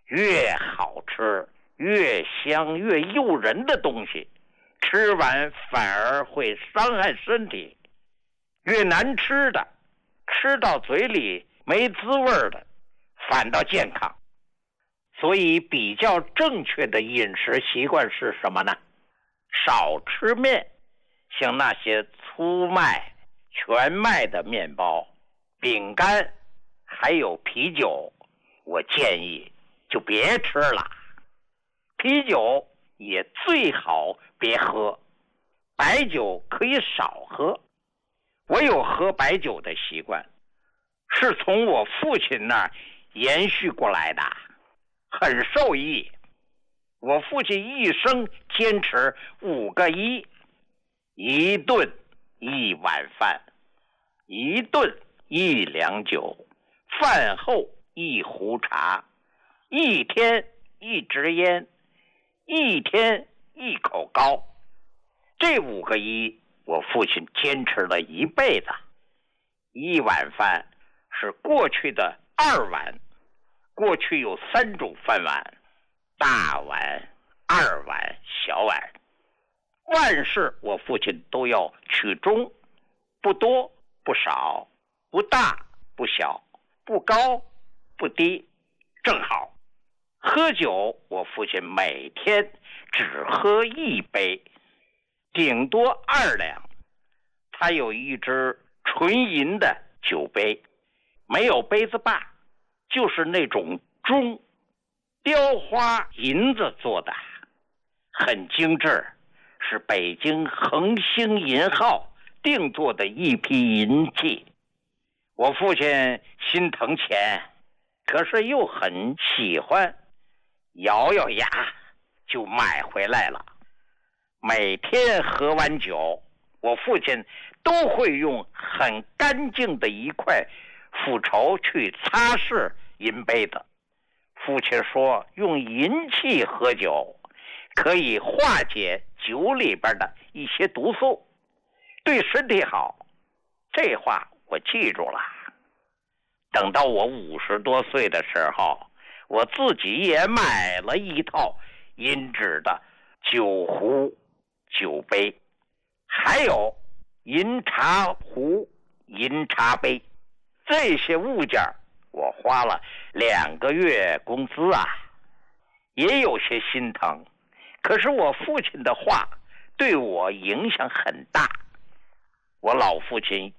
越好吃、越香、越诱人的东西，吃完反而会伤害身体；越难吃的，吃到嘴里没滋味的，反倒健康。所以比较正确的饮食习惯是什么呢？少吃面，像那些粗麦、全麦的面包、饼干，还有啤酒，我建议就别吃了。啤酒也最好别喝，白酒可以少喝。我有喝白酒的习惯，是从我父亲那儿延续过来的，很受益。我父亲一生坚持5个1：一顿1碗饭，一顿1两酒，饭后1壶茶，一天1支烟，一天1口膏。这5个1，我父亲坚持了一辈子。1碗饭是过去的2碗，过去有3种饭碗，大碗、2碗、小碗。万事我父亲都要取中，不多不少，不大不小，不高不低，正好。喝酒，我父亲每天只喝1杯，顶多2两。他有一只纯银的酒杯，没有杯子把，就是那种钟，雕花银子做的，很精致，是北京恒星银号定做的一批银器。我父亲心疼钱，可是又很喜欢，咬咬牙就买回来了。每天喝完酒，我父亲都会用很干净的一块斧头去擦拭银杯子。父亲说，用银器喝酒可以化解酒里边的一些毒素，对身体好。这话我记住了。等到我50多岁的时候，我自己也买了一套银质的酒壶、酒杯，还有银茶壶、银茶杯。这些物件我花了2个月工资啊，也有些心疼。可是我父亲的话对我影响很大。我老父亲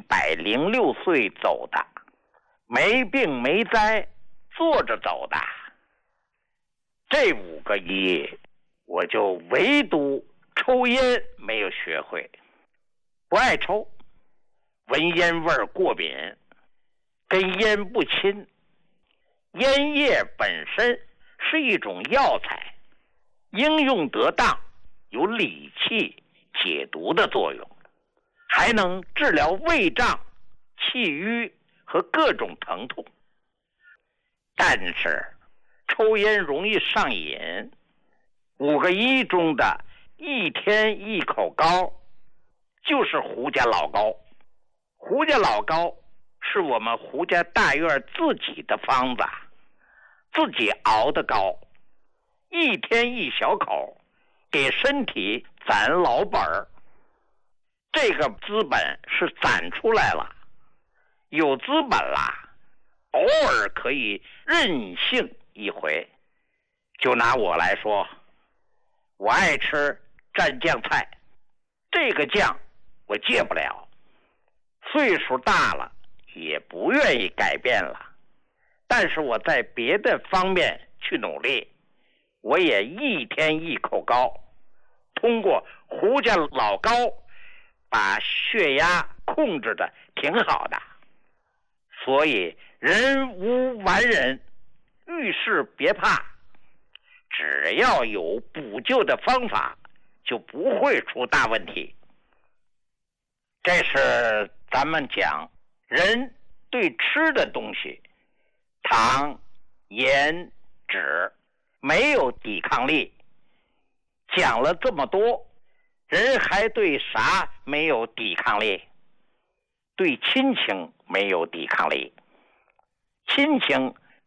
106岁走的，没病没灾，坐着走的。这5个1，我就唯独抽烟没有学会，不爱抽，闻烟味过敏，跟烟不亲。烟叶本身是一种药材，应用得当，有理气解毒的作用，还能治疗胃胀、气郁和各种疼痛。但是抽烟容易上瘾。5个1中的一天1口膏就是胡家老膏。胡家老膏是我们胡家大院自己的方子，自己熬的膏，一天1小口，给身体攒老本儿。这个资本是攒出来了，有资本啦，偶尔可以任性一回。就拿我来说，我爱吃蘸酱菜，这个酱我戒不了，岁数大了也不愿意改变了。但是我在别的方面去努力，我也一天1口膏，通过胡家老膏把血压控制的挺好的。所以人无完人，遇事别怕，只要有补救的方法，就不会出大问题。这是咱们讲人对吃的东西，糖、盐、脂没有抵抗力。讲了这么多，人还对啥没有抵抗力？对亲情没有抵抗力。亲情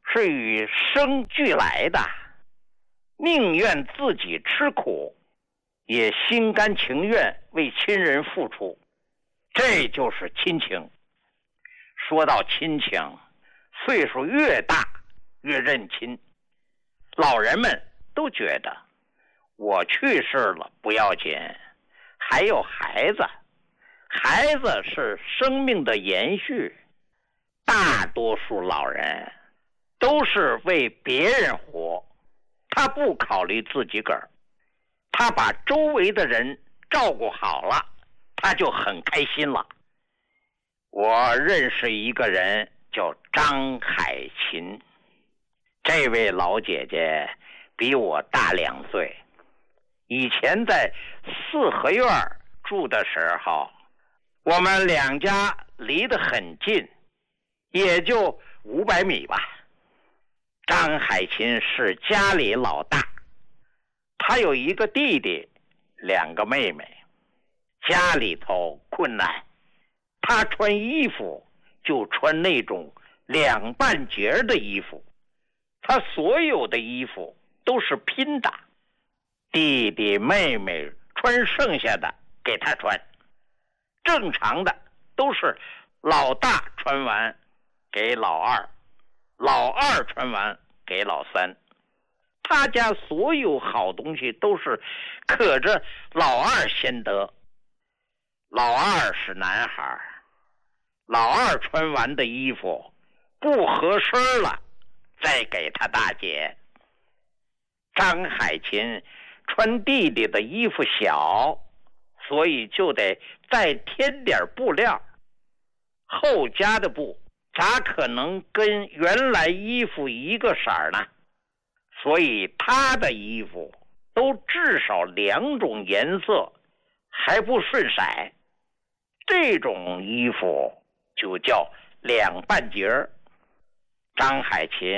是与生俱来的，宁愿自己吃苦，也心甘情愿为亲人付出，这就是亲情。说到亲情，岁数越大越认亲。老人们都觉得我去世了不要紧，还有孩子，孩子是生命的延续。大多数老人都是为别人活，他不考虑自己个儿，他把周围的人照顾好了，他就很开心了。我认识一个人叫张海琴，这位老姐姐比我大2岁。以前在四合院住的时候，我们两家离得很近，也就500米吧。张海琴是家里老大，他有一个弟弟，2个妹妹。家里头困难，他穿衣服就穿那种2半截的衣服，他所有的衣服都是拼的，弟弟妹妹穿剩下的给他穿。正常的都是老大穿完给老二，老二穿完给老三。他家所有好东西都是可着老二先得。老二是男孩，老二穿完的衣服不合身了，再给他大姐。张海琴穿弟弟的衣服小，所以就得再添点布料。后加的布咋可能跟原来衣服一个色儿呢？所以他的衣服都至少2种颜色，还不顺色。这种衣服就叫2半截。张海琴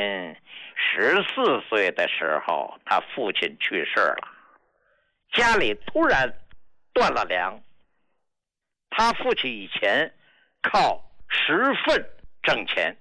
14岁的时候，他父亲去世了，家里突然断了粮。他父亲以前靠10份挣钱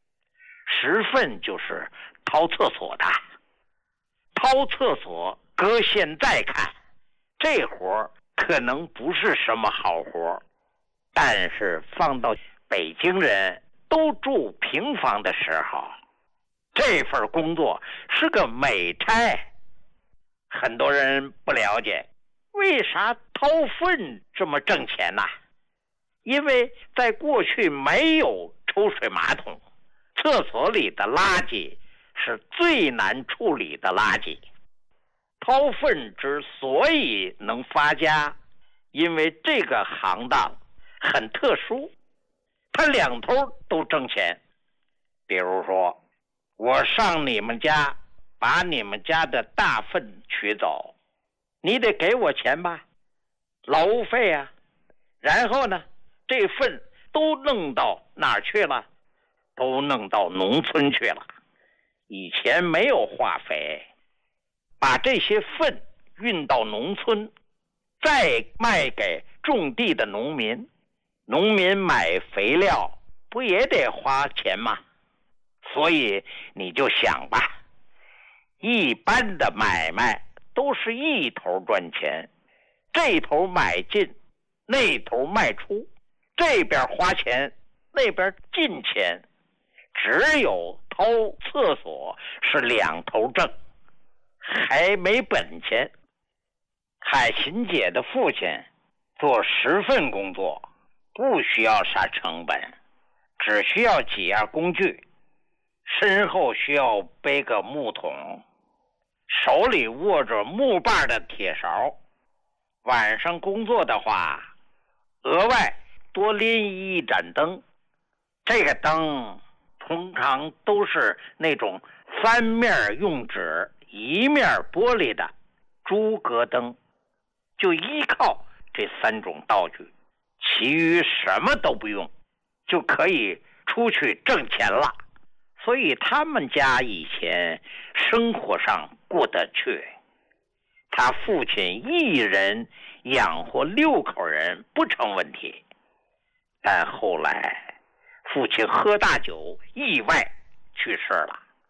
，10份就是掏厕所的。掏厕所搁现在看，这活可能不是什么好活，但是放到北京人都住平房的时候，这份工作是个美差。很多人不了解为啥掏粪这么挣钱呢？因为在过去没有抽水马桶，厕所里的垃圾是最难处理的垃圾。掏粪之所以能发家，因为这个行当很特殊，它2头都挣钱。比如说，我上你们家把你们家的大粪取走，你得给我钱吧，劳务费啊。然后呢，这粪都弄到哪儿去了？都弄到农村去了。以前没有化肥，把这些粪运到农村，再卖给种地的农民。农民买肥料不也得花钱吗？所以你就想吧，一般的买卖都是一头赚钱，这头买进，那头卖出，这边花钱，那边进钱。只有掏厕所是2头挣，还没本钱。海琴姐的父亲做10份工作，不需要啥成本，只需要几样工具，身后需要背个木桶，手里握着木把的铁勺。晚上工作的话，额外多拎一盏灯。这个灯通常都是那种3面用纸1面玻璃的诸葛灯，就依靠这3种道具，其余什么都不用，就可以出去挣钱了。所以他们家以前生活上过得去。他父亲一人养活6口人不成问题，但后来父亲喝大酒意外去世了。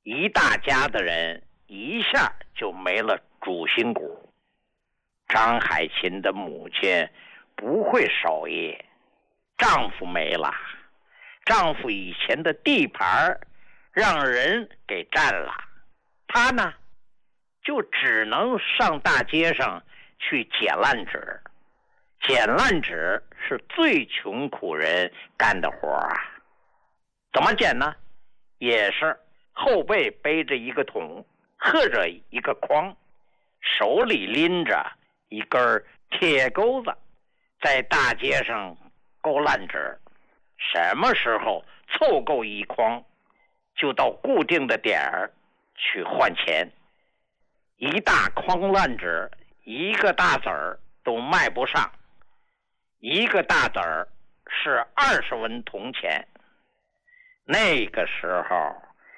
一大家的人一下就没了主心骨。张海琴的母亲不会守夜，丈夫没了，丈夫以前的地盘让人给占了，她呢就只能上大街上去捡烂纸。捡烂纸是最穷苦人干的活啊。怎么捡呢？也是后背背着一个桶，喝着一个筐，手里拎着一根铁钩子，在大街上勾烂纸。什么时候凑够一筐，就到固定的点儿去换钱。一大筐烂纸，一个大子儿都卖不上，一个大子儿是20文铜钱。那个时候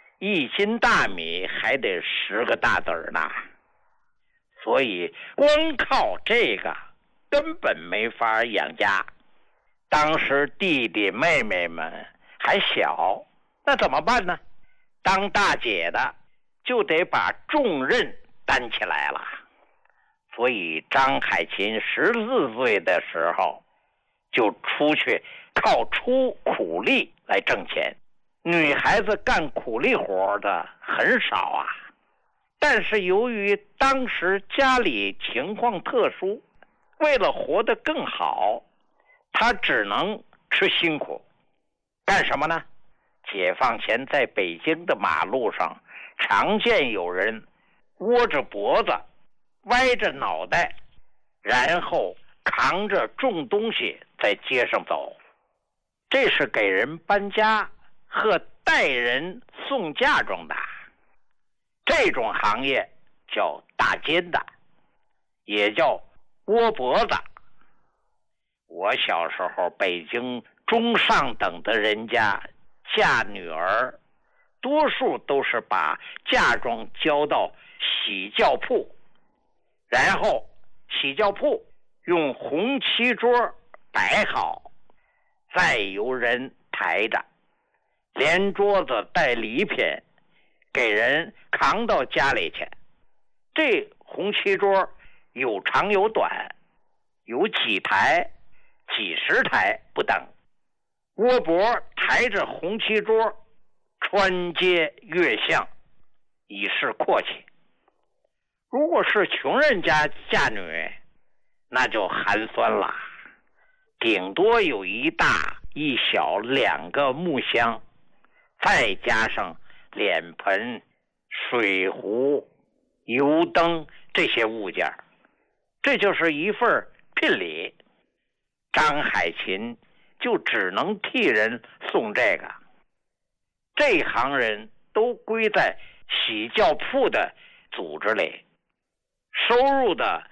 1斤大米还得10个大子儿呢，所以光靠这个根本没法养家。当时弟弟妹妹们还小，那怎么办呢？当大姐的就得把重任担起来了。所以张海琴14岁的时候就出去靠出苦力来挣钱。女孩子干苦力活的很少啊，但是由于当时家里情况特殊，为了活得更好，她只能吃辛苦。干什么呢？解放前在北京的马路上常见有人窝着脖子歪着脑袋，然后扛着重东西在街上走，这是给人搬家和带人送嫁妆的。这种行业叫大肩的，也叫窝脖子。我小时候北京中上等的人家嫁女儿，多数都是把嫁妆交到洗轿铺，然后洗轿铺用红漆桌摆好，再由人抬着，连桌子带礼品给人扛到家里去。这红漆桌有长有短，有几台几十台不等。窝脖抬着红漆桌穿街越巷，以示阔气。如果是穷人家嫁女，那就寒酸了，顶多有一大一小2个木箱，再加上脸盆、水壶、油灯这些物件，这就是一份聘礼。张海琴就只能替人送这个。这行人都归在洗轿铺的组织里，收入的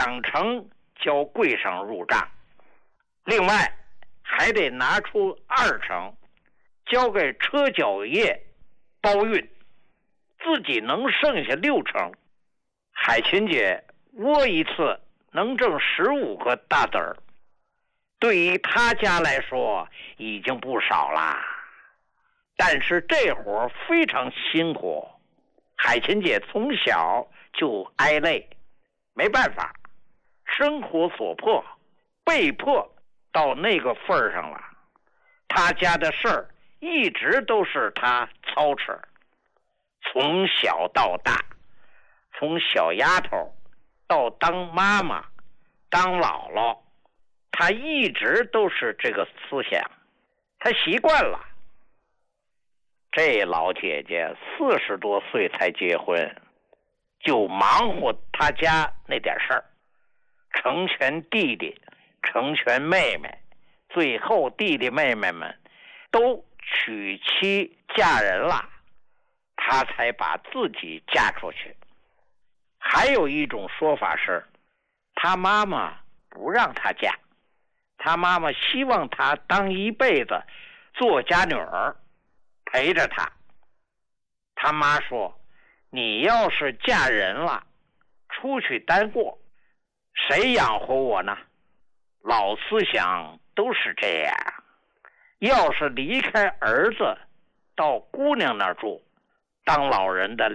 20%交柜上入账，另外还得拿出20%交给车脚业包运，自己能剩下60%。海琴姐窝一次能挣15个大子儿，对于他家来说已经不少啦。但是这活非常辛苦，海琴姐从小就挨累，没办法，生活所迫，被迫到那个份儿上了。他家的事儿一直都是他操持，从小到大，从小丫头到当妈妈当姥姥，他一直都是这个思想，他习惯了。这老姐姐40多岁才结婚，就忙活他家那点事儿，成全弟弟，成全妹妹，最后弟弟妹妹们都娶妻嫁人了，她才把自己嫁出去。还有一种说法是，她妈妈不让她嫁，她妈妈希望她当一辈子做家女儿，陪着她。她妈说，你要是嫁人了，出去单过，谁养活我呢？老思想都是这样，要是离开儿子到姑娘那儿住， 当老人的